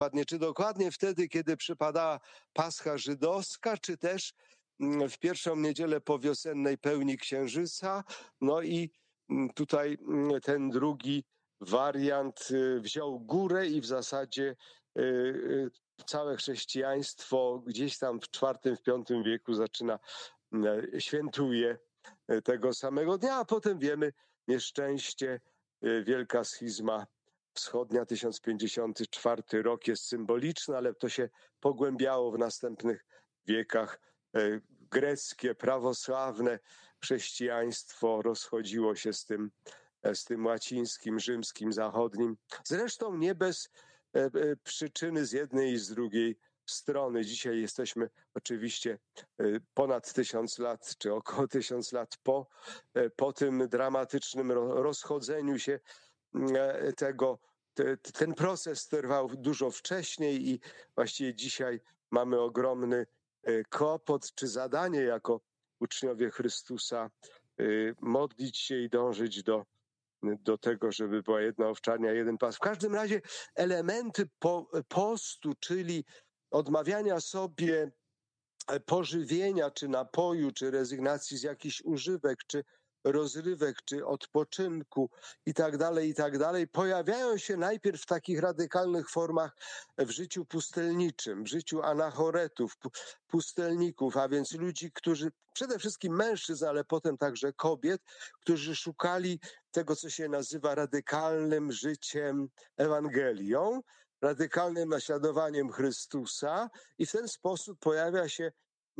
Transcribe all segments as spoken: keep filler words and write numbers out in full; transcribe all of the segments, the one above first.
Czy dokładnie wtedy, kiedy przypadała Pascha żydowska, czy też w pierwszą niedzielę po wiosennej pełni księżyca. No i tutaj ten drugi wariant wziął górę i w zasadzie całe chrześcijaństwo gdzieś tam w czwartym, w piątym wieku zaczyna, świętuje tego samego dnia, a potem wiemy nieszczęście, wielka schizma wschodnia, tysiąc pięćdziesiąty czwarty rok jest symboliczny, ale to się pogłębiało w następnych wiekach. Greckie, prawosławne chrześcijaństwo rozchodziło się z tym, z tym łacińskim, rzymskim, zachodnim. Zresztą nie bez przyczyny z jednej i z drugiej strony. Dzisiaj jesteśmy oczywiście ponad tysiąc lat, czy około tysiąc lat po, po tym dramatycznym rozchodzeniu się tego. Ten proces trwał dużo wcześniej i właściwie dzisiaj mamy ogromny kłopot czy zadanie jako uczniowie Chrystusa modlić się i dążyć do, do tego, żeby była jedna owczarnia, jeden pas. W każdym razie elementy po, postu, czyli odmawiania sobie pożywienia, czy napoju, czy rezygnacji z jakichś używek, czy rozrywek, czy odpoczynku i tak dalej, i tak dalej, pojawiają się najpierw w takich radykalnych formach w życiu pustelniczym, w życiu anachoretów, pustelników, a więc ludzi, którzy, przede wszystkim mężczyzn, ale potem także kobiet, którzy szukali tego, co się nazywa radykalnym życiem Ewangelią, radykalnym naśladowaniem Chrystusa i w ten sposób pojawia się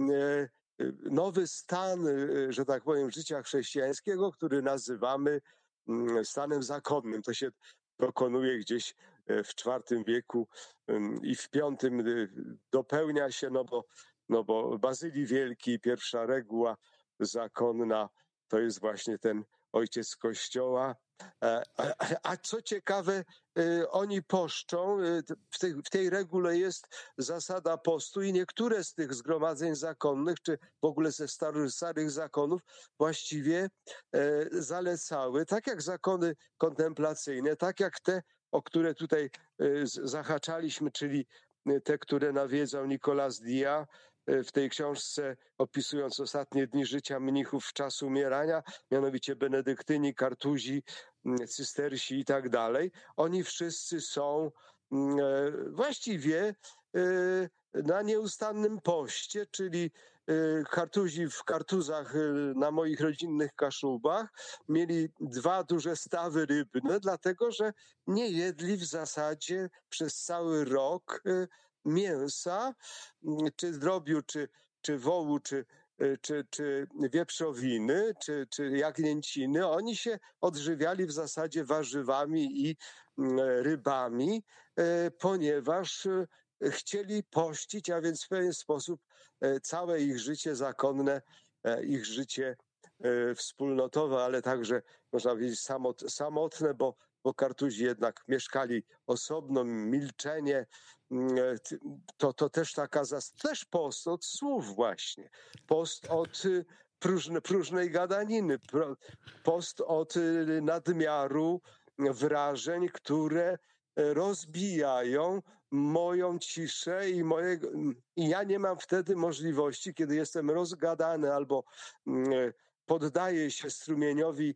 nowy stan, że tak powiem, życia chrześcijańskiego, który nazywamy stanem zakonnym. To się dokonuje gdzieś w czwartym wieku i w piątym dopełnia się, no bo, no bo Bazylii Wielki, pierwsza reguła zakonna, to jest właśnie ten ojciec Kościoła. A co ciekawe, oni poszczą, w tej, w tej regule jest zasada postu i niektóre z tych zgromadzeń zakonnych, czy w ogóle ze starych, starych zakonów właściwie zalecały, tak jak zakony kontemplacyjne, tak jak te, o które tutaj zahaczaliśmy, czyli te, które nawiedzał Nicolas Dia w tej książce opisując ostatnie dni życia mnichów w czas umierania, mianowicie benedyktyni, kartuzi, cystersi i tak dalej. Oni wszyscy są właściwie na nieustannym poście, czyli kartuzi w kartuzach na moich rodzinnych Kaszubach mieli dwa duże stawy rybne, dlatego że nie jedli w zasadzie przez cały rok mięsa, czy drobiu, czy, czy wołu, czy, czy, czy wieprzowiny, czy, czy jagnięciny. Oni się odżywiali w zasadzie warzywami i rybami, ponieważ chcieli pościć, a więc w pewien sposób całe ich życie zakonne, ich życie wspólnotowe, ale także można powiedzieć samotne, bo bo kartuzi jednak mieszkali osobno, milczenie, to, to też taka, też post od słów właśnie, post od próżne, próżnej gadaniny, post od nadmiaru wrażeń, które rozbijają moją ciszę i mojego, i ja nie mam wtedy możliwości, kiedy jestem rozgadany albo poddaję się strumieniowi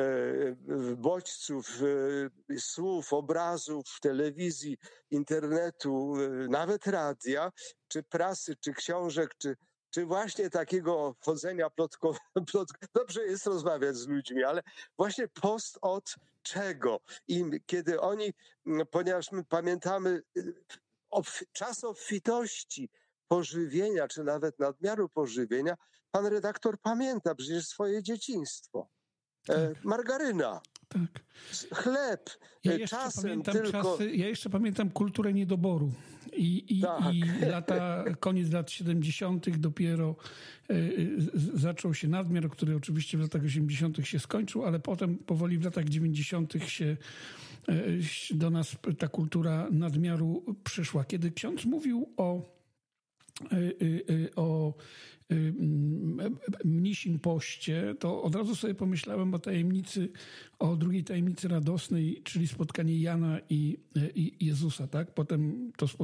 bodźców, słów, obrazów, telewizji, internetu, nawet radia, czy prasy, czy książek, czy, czy właśnie takiego chodzenia plotkowego. Dobrze jest rozmawiać z ludźmi, ale właśnie post od czego? I kiedy oni, ponieważ my pamiętamy czas obfitości pożywienia, czy nawet nadmiaru pożywienia, pan redaktor pamięta przecież swoje dzieciństwo. Tak. Margaryna, tak. Chleb, ja jeszcze czasem pamiętam tylko... Czasy, ja jeszcze pamiętam kulturę niedoboru i, i, tak. i lata, koniec lat siedemdziesiątych dopiero y, z, zaczął się nadmiar, który oczywiście w latach osiemdziesiątych się skończył, ale potem powoli w latach dziewięćdziesiątych się y, do nas ta kultura nadmiaru przyszła. Kiedy ksiądz mówił o o mnisim poście, to od razu sobie pomyślałem o tajemnicy, o drugiej tajemnicy radosnej, czyli spotkanie Jana i, i Jezusa, tak? Potem to